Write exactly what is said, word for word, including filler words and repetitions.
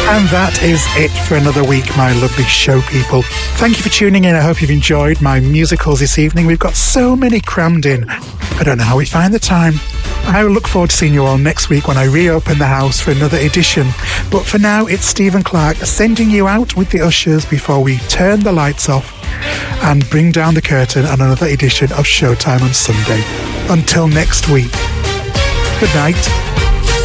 And that is it for another week, my lovely show people. Thank you for tuning in. I hope you've enjoyed my musicals this evening. We've got so many crammed in. I don't know how we find the time. I look forward to seeing you all next week when I reopen the house for another edition. But for now, it's Stephen Clark sending you out with the ushers before we turn the lights off and bring down the curtain on another edition of Showtime on Sunday. Until next week, good night.